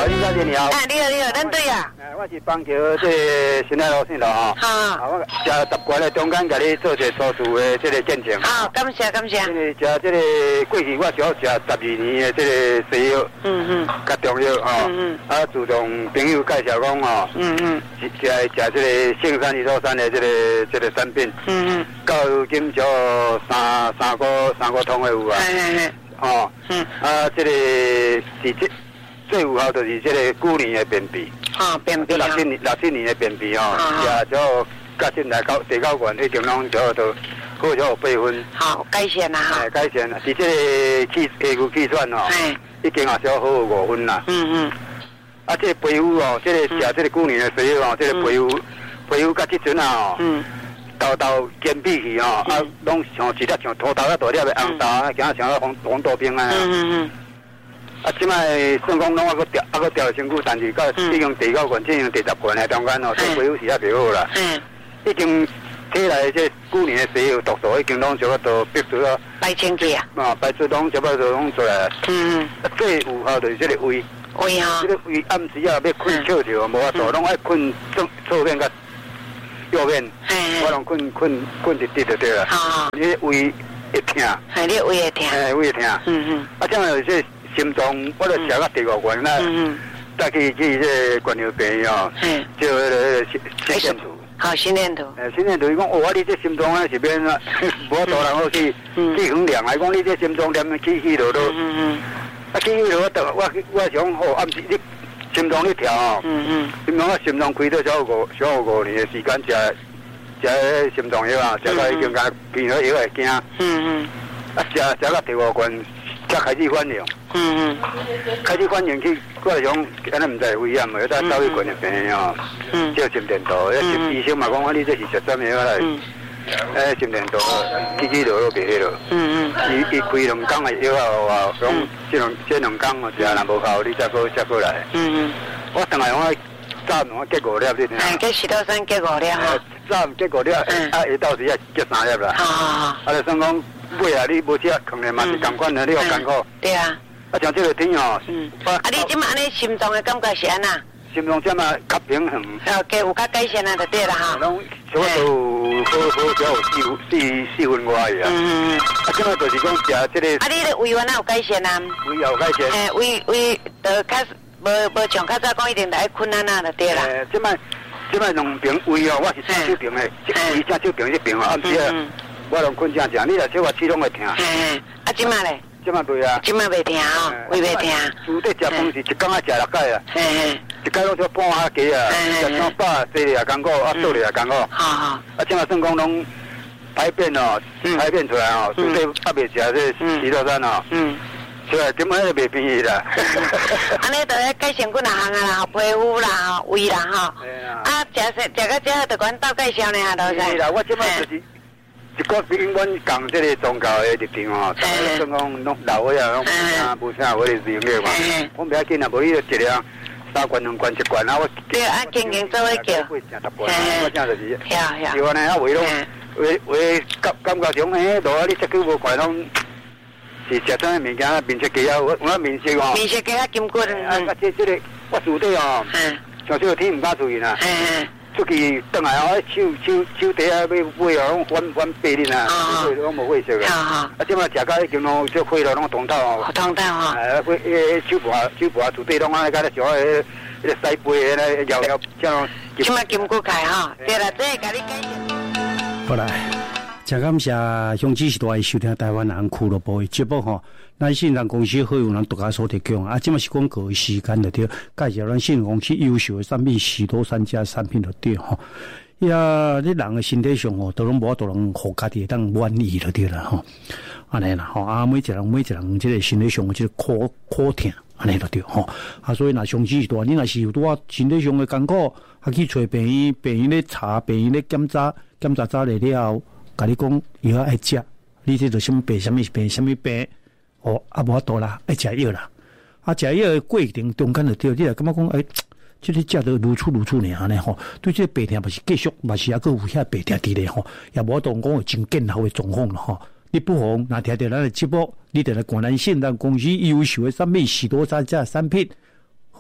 好，林小姐你好。 你好，咱对啊。 我是邦桥这新海路线路哈。 好。 我食10罐的中间，甲你做一个初步的这个见证。 好，感谢。 食这个过去我少食12年的这个西药。甲中药哈。自从朋友介绍讲哦。食这个圣山伊多山的这个产品。到今朝三个通的有啊。这个是最有效就是这个旧年的便秘。 便秘啊。 67年的便秘哦，食就甲现在第9罐已经拢就好少有8分。好， 改善啦哈。 改善啦，是这个下骨气喘哦，已经也少好5分啦。这个皮肤哦，这个食这个旧年的西药哦，这个皮肤甲即阵啊哦。豆健脾气哦，拢像一粒像土豆啊大粒的红豆啊，惊像红豆冰啊。即摆算讲拢还调身躯，但是到已经第9罐，进行第10罐的中间哦，这皮肤是还袂好啦。已经体内这旧年的西药毒素已经拢差不多逼出啊。 排清气啊。 排出拢差不多拢出来。最有效就是这个胃。胃哈。这个胃暗时啊要困笑笑，无法度，拢爱困侧面甲。右边，我拢困直直就对了。你胃会痛。你胃会痛。胃会痛。这样有些心脏，我著食到第5罐啦。再去这糖尿病哦，就那个心电图。好，心电图。心电图伊讲，你这心脏啊是免啊，无大人好去衡量来讲，你这心脏念起落落。起落我想好暗时你。心脏咧跳哦，心脏开到小5年的时间，食心脏药啊，食到已经甲变好药会惊。食到第5罐才开始反应。开始反应去，我想安尼唔知危险袂，再走去关入病哦。叫心电图，医生嘛讲，你这是食什么药来？心电图起落袂迄落。伊开2工的药啊，讲这2工哦，食若无效，你再过来。我当来我早我结5粒你听。结石头山结5粒哈。早结5粒，下昼时也结3粒啦。就算讲尾啊，你无食可能嘛是同款的，你有艰苦。对啊。像这个天哦。你即马安尼心脏的感觉是安那？心脏这嘛较平衡。有较改善啊，就对啦哈。拢差不多好只有4分外啊。这嘛就是讲食这个。你的胃原来有改善啊？胃有改善。胃就较无像较早讲一定来困难啊，就对啦。这摆两边胃哦，我是正手病的，胃正手病这病哦，暗时啊，我拢困正正，你若小可齿拢会疼。即摆咧？即摆袂啊。即摆袂疼哦，胃袂疼。除底食饭是一工啊食6摆啊。一摆拢做半下鸡啊，食上饱，坐咧也艰苦，倒咧也艰苦。即摆算讲拢排便哦，排便出来哦，除底还袂食这石头山哦。是啊，根本就袂便宜啦。安尼就咧改善几哪项啊啦，皮肤啦、胃啦吼。食到这就管倒介绍呢，老师。是啦，我即摆就是一个比阮讲这个宗教的立场哦，大家算讲拢老伙仔拢无啥话的用的嘛。我不要紧啊，无你就一两3罐、2罐、1罐啊，我。对，按经营做伙叫。我这样就是。是安尼啊，为拢为感觉上路你这久无看拢。是食啥物件？面色鸡啊，我面色哦。面色鸡啊，金骨。这个我厝底哦，像这个天唔敢出去啦。出去转来哦，手底啊要买哦，拢翻白哩啦，拢无血色个。即摆食到已经拢这血咯，拢通透哦。通透哈。手盘厝底拢安尼，甲咧像迄个西杯咧摇这样。即摆金骨钙哈，对啦，这甲你解。 好来。真感谢乡亲时代收听台湾人俱乐部的节目吼，咱信任公司好有人独家所提供啊，即嘛是广告的时间就对，介绍咱信任公司优秀的产品许多3家产品就对吼。你人的身体上吼，都拢无都能互家己当满意就对啦吼。安尼啦吼，每一人这个身体上这个苦痛安尼就对吼。所以若乡亲时代，你若是有拄身体上的艰苦，去找病院咧查，病院咧检查查了了。甲你讲药爱食，你这就什么病什么病哦，无法度啦，爱食药啦。食药的过程中间就对，你来感觉讲这个食到如此呢安尼吼，对这个病痛嘛是继续，嘛是还佫有遐病痛伫咧吼，也无法度讲有真健康的状况啦吼。你不妨若听到咱的节目，你就来看咱信任公司优秀的产品，许多3家产品，好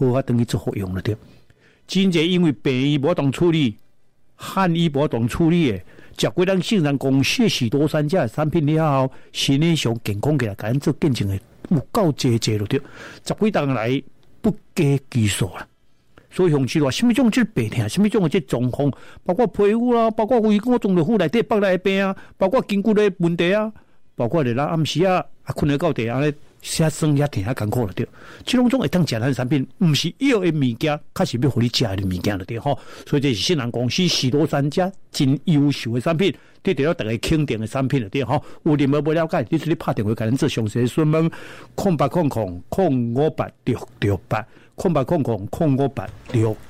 好等于做服用了对。真侪因为病医无当处理，汉医无当处理诶，食过咱杏仁公司许多3家产品了后，身体上健康起来，甲咱做见证诶有够济了对。10几档来不计其数啦。所以雄起话，什么种即病痛，什么种即状况，包括皮肤啦，包括胃肝肿瘤内底北来病啊，包括筋骨的问题啊，包括咱暗时啊困了到地安尼写酸也疼也艰苦了对。即种会当食咱产品，毋是药的物件，确实要互你食的物件了对吼。所以这是杏仁公司许多3家真优秀的产品，得到大家肯定的产品了对吼。有任何不了解，你直接拍电话给咱做详细询问，0800-058-668。0800-058-668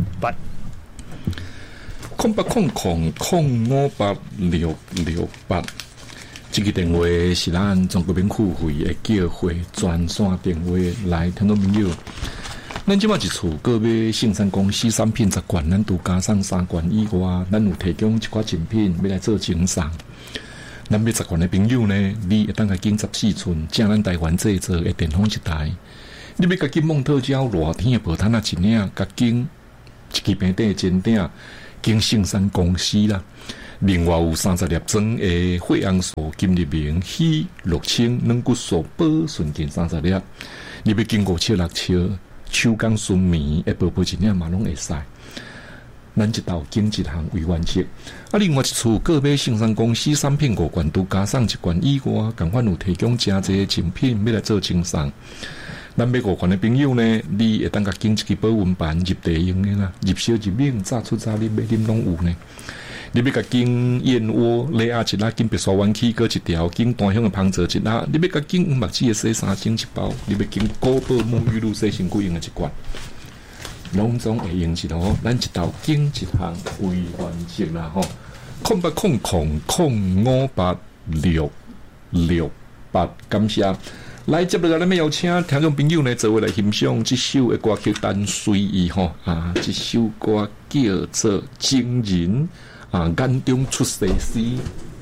0800-058-668，这个电话是咱中国民付费的叫会专线电话，来听众朋友，咱即马一厝购买杏山公司产品10罐，咱都加上3罐以外，咱有提供一寡赠品要来做赠送。咱买10罐的朋友呢，你会当个经14寸，正咱台湾制作的电风一台。你要甲金蒙特胶热天的薄毯啊，一领甲金一支平底尖顶，经杏山公司啦。另外有30粒装的血红素金日明硒6000软骨素保顺健30粒。你要经过6笑手工顺眠的薄薄一领嘛拢会使。咱一道经一项为完成。另外一处购买杏山公司产品5罐，都加上1罐以外，共款有提供真侪赠品要来做赠送。咱买5罐的朋友呢，你会当甲经一支保温盘入地用的啦，入烧入冷，早出早啉，要啉拢有呢。你要甲经燕窝礼盒1盒，经白沙湾起搁1条，经单香的芳泽1盒，你要甲经黄目子的洗3精1包，你要经古堡沐浴露洗身躯用的1罐，拢总会用一路，咱一道经一项为完成啦吼。0800-058-668，感谢。来接落来，咱要邀请听众朋友呢，做伙来欣赏这首的歌曲《单随意》吼啊，这首歌叫做《情人》啊，眼中出西施。